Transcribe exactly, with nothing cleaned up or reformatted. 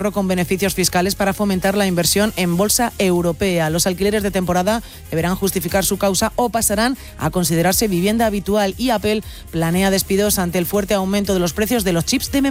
ahorro con beneficios fiscales para fomentar la inversión en bolsa europea. Los alquileres de temporada deberán justificar su causa o pasarán a considerarse vivienda habitual, y Apple planea despidos ante el fuerte aumento de los precios de los chips de memoria.